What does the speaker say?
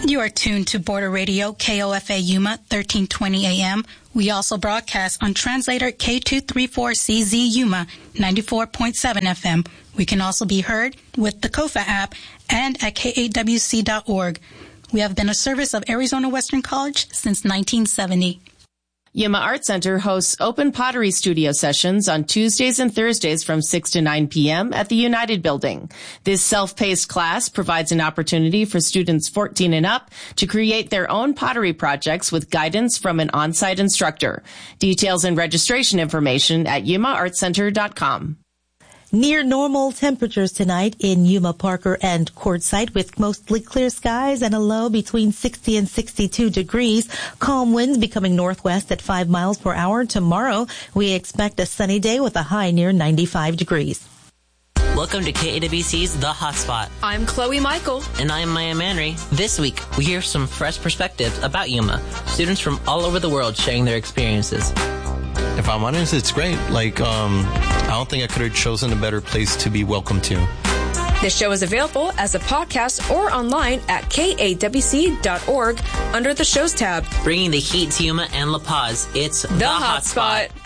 You are tuned to Border Radio, KOFA Yuma, 1320 AM. We also broadcast on translator K234CZ Yuma, 94.7 FM. We can also be heard with the KOFA app and at KAWC.org. We have been a service of Arizona Western College since 1970. Yuma Art Center hosts open pottery studio sessions on Tuesdays and Thursdays from 6 to 9 p.m. at the United Building. This self-paced class provides an opportunity for students 14 and up to create their own pottery projects with guidance from an on-site instructor. Details and registration information at yumaartcenter.com. Near normal temperatures tonight in Yuma, Parker, and Quartzsite with mostly clear skies and a low between 60 and 62 degrees. Calm winds becoming northwest at 5 miles per hour. Tomorrow, we expect a sunny day with a high near 95 degrees. Welcome to KAWC's The Hotspot. I'm Chloe Michael. And I'm Maya Manry. This week, we hear some fresh perspectives about Yuma. Students from all over the world sharing their experiences. If I'm honest, it's great. I don't think I could have chosen a better place to be welcome to. This show is available as a podcast or online at kawc.org under the shows tab. Bringing the heat to Yuma and La Paz, it's The Hotspot.